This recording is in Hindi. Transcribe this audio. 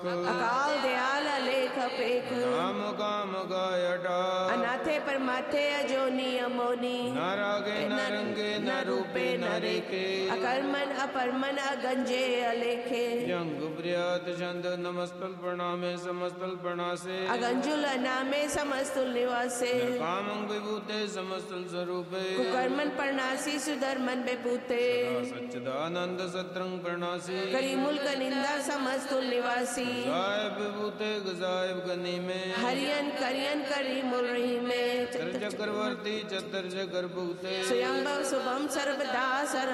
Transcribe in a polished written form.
अकाल दयाल लेख पेख नाम काम गायटा अनाथे पर माथे अजोनी अमोनी न रागे न रंगे न रूपे न रेखे अकर्मन अपरमन अगंजे अलेखे जंग प्रियात चंद नमस्तल प्रणामे समस्तल प्रणासे अगंजुल अनामे समस्तुल निवासे कामं विभूते समस्तल स्वरूपे कुकर्मन प्रणासी सुधर्मन बेपूते सच्चिदानंद सत्रंग प्रणासी करीमुल का निंदा समस्तुल निवासी गायब विभूते गजायब गनी में हरियन करियन करीमुल रही में चर चक्रवर्ती चतर चकर भूते स्वयंभव शुभम सर्वदा सर्व